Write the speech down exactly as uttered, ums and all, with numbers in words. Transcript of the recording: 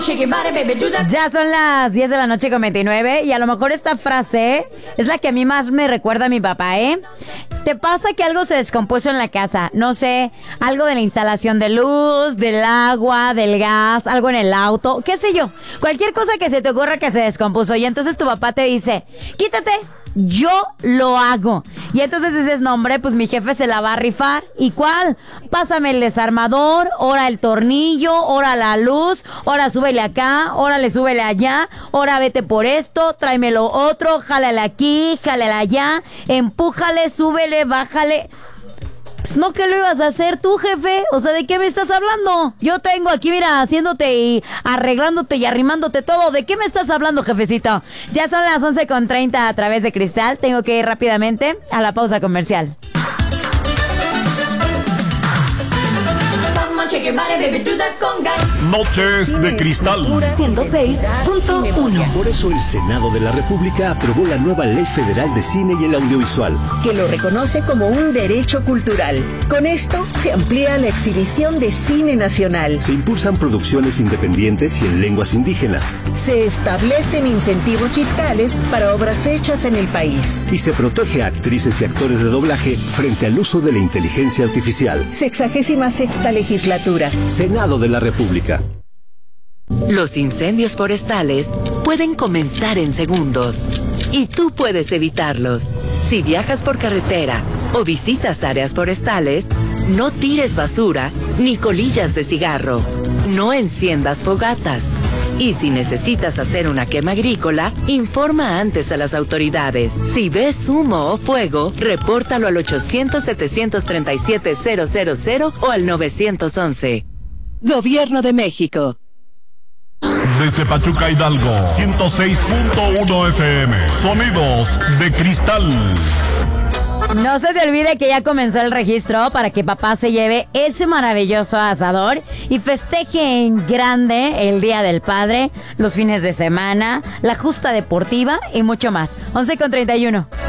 Ya son las diez de la noche con veintinueve y a lo mejor esta frase es la que a mí más me recuerda a mi papá, ¿eh? ¿Te pasa que algo se descompuso en la casa? No sé, algo de la instalación de luz, del agua, del gas, algo en el auto, qué sé yo. Cualquier cosa que se te ocurra que se descompuso y entonces tu papá te dice, quítate, yo lo hago. Y entonces dices, no hombre, pues mi jefe se la va a rifar. ¿Y cuál? Pásame el desarmador, ahora el tornillo, ahora la luz, ahora súbele acá, ahora le súbele allá, ahora vete por esto, tráemelo otro, jálale aquí, jálale allá, empújale, súbele, bájale. Pues no, ¿qué lo ibas a hacer tú, jefe? O sea, ¿de qué me estás hablando? Yo tengo aquí, mira, haciéndote y arreglándote y arrimándote todo. ¿De qué me estás hablando, jefecito? Ya son las once con treinta a través de Cristal. Tengo que ir rápidamente a la pausa comercial. Noches de Cristal ciento seis punto uno. Por eso el Senado de la República aprobó la nueva Ley Federal de Cine y el Audiovisual, que lo reconoce como un derecho cultural. Con esto se amplía la exhibición de cine nacional. se impulsan producciones independientes y en lenguas indígenas, Se establecen incentivos fiscales para obras hechas en el país. y se protege a actrices y actores de doblaje frente al uso de la inteligencia artificial. Sexagésima sexta legislatura. Senado de la República. Los incendios forestales pueden comenzar en segundos y tú puedes evitarlos. Si viajas por carretera o visitas áreas forestales, no tires basura ni colillas de cigarro. No enciendas fogatas. Y si necesitas hacer una quema agrícola, informa antes a las autoridades. Si ves humo o fuego, repórtalo al ochocientos, setecientos treinta y siete, cero cero cero o al nueve once. Gobierno de México. desde Pachuca, Hidalgo, ciento seis punto uno F M. Sonidos de Cristal. No se te olvide que ya comenzó el registro para que papá se lleve ese maravilloso asador y festeje en grande el Día del Padre, los fines de semana, la justa deportiva y mucho más. once con treinta y uno.